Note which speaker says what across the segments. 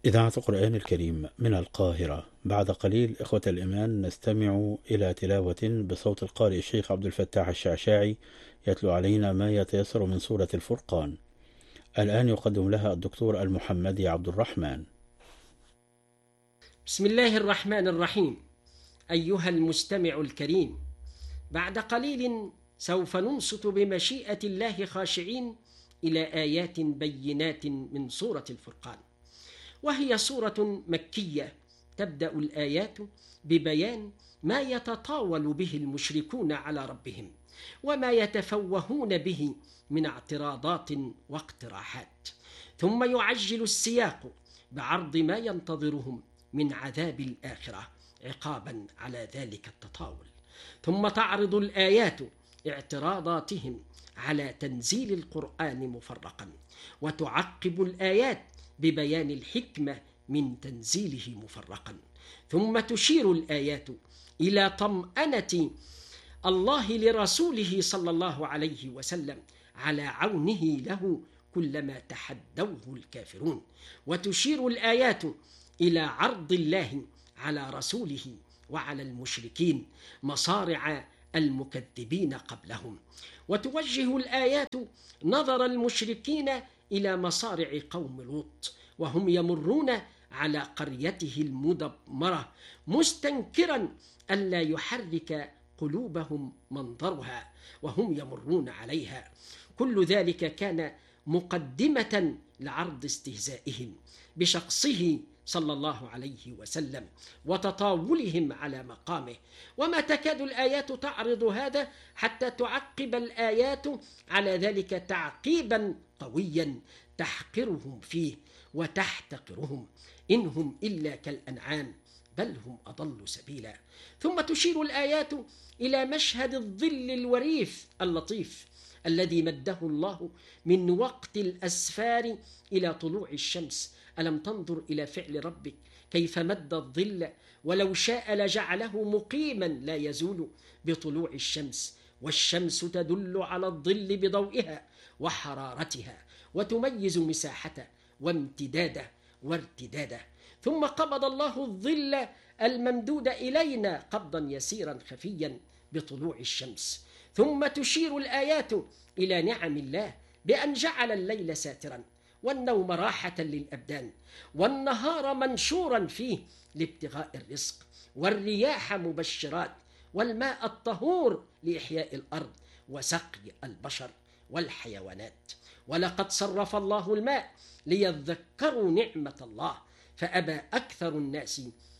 Speaker 1: إذاعة القرآن الكريم من القاهرة. بعد قليل إخوة الإيمان نستمع إلى تلاوة بصوت القارئ الشيخ عبد الفتاح الشعشاعي يتلو علينا ما يتيسر من سورة الفرقان. الآن يقدم لها الدكتور المحمدي عبد الرحمن.
Speaker 2: بسم الله الرحمن الرحيم. أيها المستمع الكريم، بعد قليل سوف ننصت بمشيئة الله خاشعين إلى آيات بينات من سورة الفرقان، وهي سورة مكية تبدأ الآيات ببيان ما يتطاول به المشركون على ربهم وما يتفوهون به من اعتراضات واقتراحات، ثم يعجل السياق بعرض ما ينتظرهم من عذاب الآخرة عقابا على ذلك التطاول، ثم تعرض الآيات اعتراضاتهم على تنزيل القرآن مفرقا، وتعقب الآيات ببيان الحكمة من تنزيله مفرقا، ثم تشير الآيات إلى طمأنة الله لرسوله صلى الله عليه وسلم على عونه له كلما تحدوه الكافرون، وتشير الآيات إلى عرض الله على رسوله وعلى المشركين مصارع المكذبين قبلهم، وتوجه الآيات نظر المشركين إلى مصارع قوم لوط وهم يمرون على قريته المدمرة مستنكرا ألا يحرك قلوبهم منظرها وهم يمرون عليها. كل ذلك كان مقدمة لعرض استهزائهم بشخصه صلى الله عليه وسلم وتطاولهم على مقامه، وما تكاد الآيات تعرض هذا حتى تعقب الآيات على ذلك تعقيبا قويا تحقرهم فيه وتحتقرهم، إنهم إلا كالأنعام بل هم أضل سبيلا. ثم تشير الآيات إلى مشهد الظل الوريف اللطيف الذي مده الله من وقت الأسفار إلى طلوع الشمس. ألم تنظر إلى فعل ربك كيف مد الظل، ولو شاء لجعله مقيما لا يزول بطلوع الشمس، والشمس تدل على الظل بضوئها وحرارتها وتميز مساحته وامتداده وارتداده. ثم قبض الله الظل الممدود إلينا قبضا يسيرا خفيا بطلوع الشمس. ثم تشير الآيات إلى نعم الله بأن جعل الليل ساترا والنوم راحة للأبدان والنهار منشورا فيه لابتغاء الرزق، والرياح مبشرات والماء الطهور لإحياء الأرض وسقي البشر والحيوانات. ولقد صرف الله الماء ليذكروا نعمة الله فأبى أكثر الناس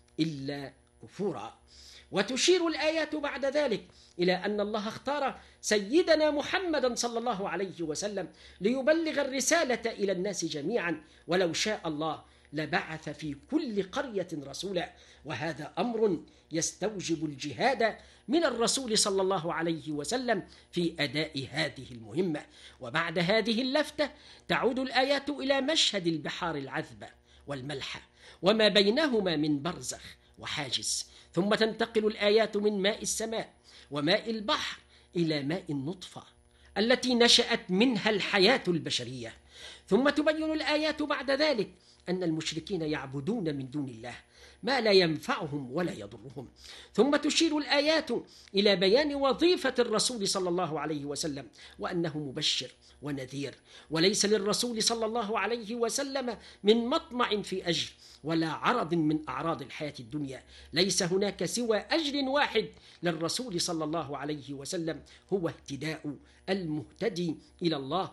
Speaker 2: إلا كفورا. وتشير الآيات بعد ذلك إلى أن الله اختار سيدنا محمدا صلى الله عليه وسلم ليبلغ الرسالة إلى الناس جميعا، ولو شاء الله لبعث في كل قرية رسولا، وهذا أمر يستوجب الجهاد من الرسول صلى الله عليه وسلم في أداء هذه المهمة. وبعد هذه اللفتة تعود الآيات إلى مشهد البحار العذبة والملحة وما بينهما من برزخ وحاجز، ثم تنتقل الآيات من ماء السماء وماء البحر إلى ماء النطفة التي نشأت منها الحياة البشرية. ثم تبين الآيات بعد ذلك أن المشركين يعبدون من دون الله ما لا ينفعهم ولا يضرهم. ثم تشير الآيات إلى بيان وظيفة الرسول صلى الله عليه وسلم وأنه مبشر ونذير، وليس للرسول صلى الله عليه وسلم من مطمع في أجر ولا عرض من أعراض الحياة الدنيا. ليس هناك سوى أجر واحد للرسول صلى الله عليه وسلم هو اهتداء المهتدي إلى الله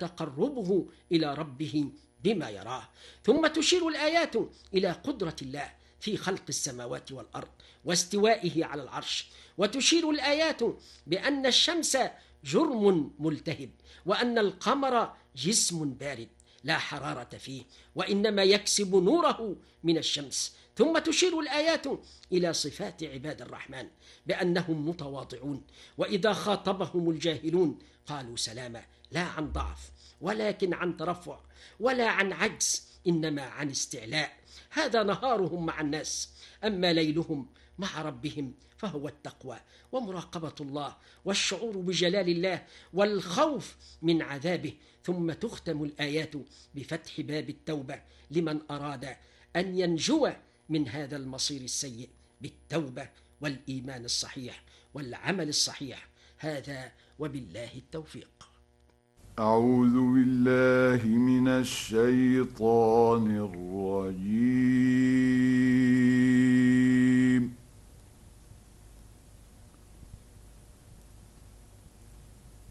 Speaker 2: وتقربه إلى ربه بما يراه. ثم تشير الآيات إلى قدرة الله في خلق السماوات والأرض واستوائه على العرش، وتشير الآيات بأن الشمس جرم ملتهب وأن القمر جسم بارد لا حرارة فيه وإنما يكسب نوره من الشمس. ثم تشير الآيات إلى صفات عباد الرحمن بأنهم متواضعون، وإذا خاطبهم الجاهلون قالوا سلاما، لا عن ضعف ولكن عن ترفع ولا عن عجز إنما عن استعلاء. هذا نهارهم مع الناس، أما ليلهم مع ربهم فهو التقوى ومراقبة الله والشعور بجلال الله والخوف من عذابه. ثم تختم الآيات بفتح باب التوبة لمن أراد أن ينجو من هذا المصير السيء بالتوبة والإيمان الصحيح والعمل الصحيح. هذا وبالله التوفيق.
Speaker 3: أعوذ بالله من الشيطان الرجيم.